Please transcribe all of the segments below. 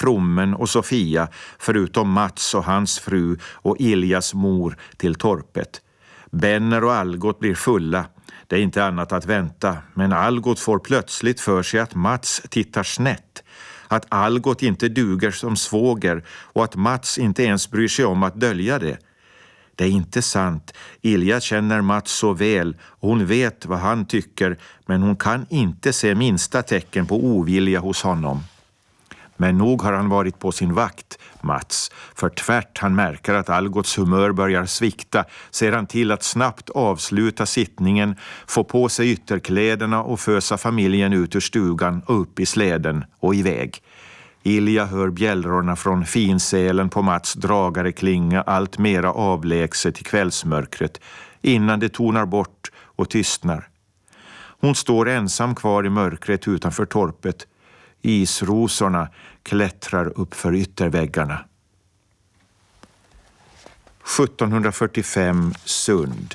Frommen och Sofia, förutom Mats och hans fru och Iljas mor till torpet. Benner och Algot blir fulla. Det är inte annat att vänta, men Algot får plötsligt för sig att Mats tittar snett. Att Algot inte duger som svåger och att Mats inte ens bryr sig om att dölja det. Det är inte sant. Ilja känner Mats så väl och hon vet vad han tycker, men hon kan inte se minsta tecken på ovilja hos honom. Men nog har han varit på sin vakt, Mats. För tvärt han märker att Algots humör börjar svikta, ser han till att snabbt avsluta sittningen, få på sig ytterkläderna och fösa familjen ut ur stugan och upp i släden och iväg. Ilja hör bjällrorna från finsälen på Mats dragare klinga allt mera avlägset i kvällsmörkret innan det tonar bort och tystnar. Hon står ensam kvar i mörkret utanför torpet. Isrosorna klättrar upp för ytterväggarna. 1745 Sund.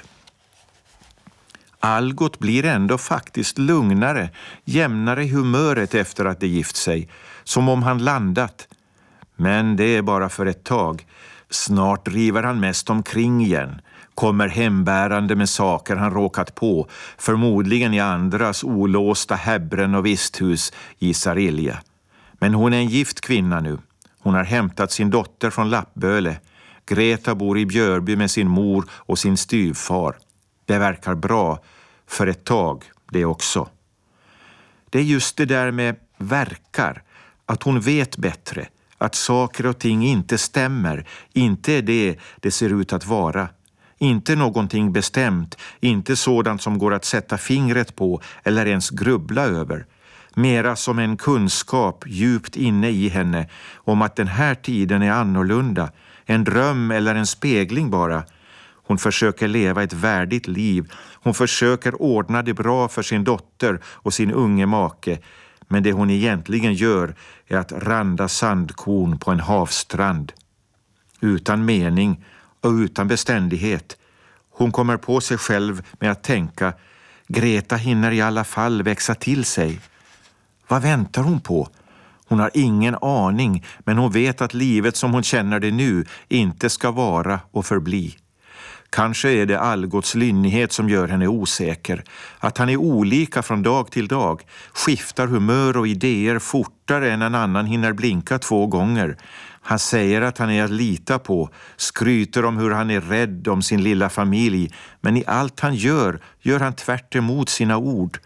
Algot blir ändå faktiskt lugnare, jämnare i humöret efter att det gift sig, som om han landat. Men det är bara för ett tag. Snart driver han mest omkring igen, kommer hembärande med saker han råkat på, förmodligen i andras olåsta häbbren och visthus, gissar Ilja. Men hon är en gift kvinna nu. Hon har hämtat sin dotter från Lappböle. Greta bor i Björby med sin mor och sin styvfar. Det verkar bra för ett tag, det också. Det är just det där med verkar, att hon vet bättre, att saker och ting inte stämmer, inte är det ser ut att vara. Inte någonting bestämt, inte sådant som går att sätta fingret på eller ens grubbla över. Mera som en kunskap djupt inne i henne om att den här tiden är annorlunda, en dröm eller en spegling bara. Hon försöker leva ett värdigt liv. Hon försöker ordna det bra för sin dotter och sin unge make. Men det hon egentligen gör är att randa sandkorn på en havstrand. Utan mening och utan beständighet. Hon kommer på sig själv med att tänka: Greta hinner i alla fall växa till sig. Vad väntar hon på? Hon har ingen aning, men hon vet att livet som hon känner det nu inte ska vara och förbli. Kanske är det Algots lynnighet som gör henne osäker. Att han är olika från dag till dag, skiftar humör och idéer fortare än en annan hinner blinka 2 gånger. Han säger att han är att lita på, skryter om hur han är rädd om sin lilla familj, men i allt han gör han tvärt emot sina ord.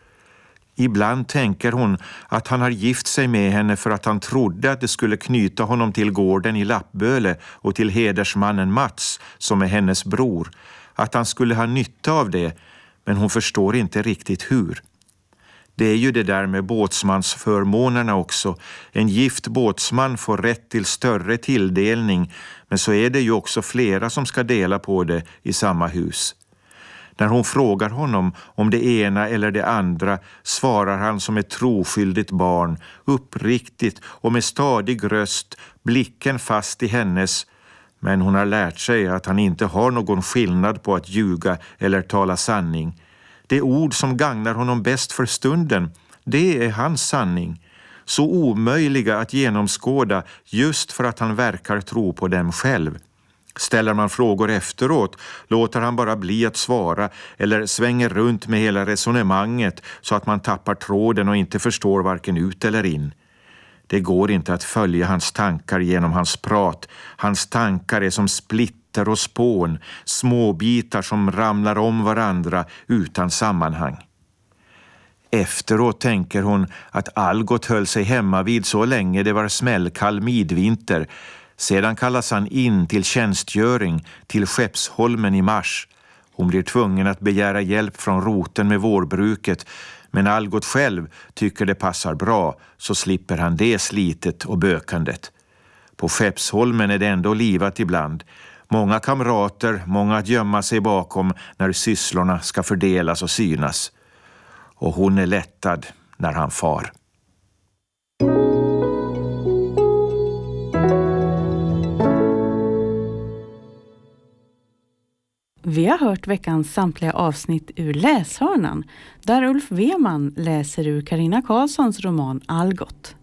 Ibland tänker hon att han har gift sig med henne för att han trodde att det skulle knyta honom till gården i Lappböle och till hedersmannen Mats som är hennes bror. Att han skulle ha nytta av det, men hon förstår inte riktigt hur. Det är ju det där med båtsmansförmånerna också. En gift båtsman får rätt till större tilldelning, men så är det ju också flera som ska dela på det i samma hus. När hon frågar honom om det ena eller det andra svarar han som ett troskyldigt barn, uppriktigt och med stadig röst, blicken fast i hennes. Men hon har lärt sig att han inte har någon skillnad på att ljuga eller tala sanning. Det ord som gagnar honom bäst för stunden, det är hans sanning. Så omöjliga att genomskåda just för att han verkar tro på dem själv. Ställer man frågor efteråt låter han bara bli att svara eller svänger runt med hela resonemanget så att man tappar tråden och inte förstår varken ut eller in. Det går inte att följa hans tankar genom hans prat. Hans tankar är som splitter och spån, småbitar som ramlar om varandra utan sammanhang. Efteråt tänker hon att Algot höll sig hemma vid så länge det var smällkall midvinter. Sedan kallas han in till tjänstgöring till Skeppsholmen i mars. Hon blir tvungen att begära hjälp från roten med vårbruket, men Algot själv tycker det passar bra, så slipper han det slitet och bökandet. På Skeppsholmen är det ändå livat ibland. Många kamrater, många att gömma sig bakom när sysslorna ska fördelas och synas. Och hon är lättad när han far. Vi har hört veckans samtliga avsnitt ur Läshörnan, där Ulf Weman läser ur Carina Karlssons roman Algot.